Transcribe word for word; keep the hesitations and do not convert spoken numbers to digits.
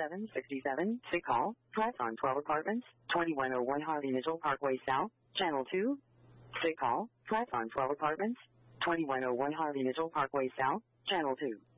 seven sixty-seven, sick call, press on twelve apartments, twenty-one oh one Harvey Mitchell Parkway South, channel two. Sick call, press on twelve apartments, twenty-one oh one Harvey Mitchell Parkway South, channel two.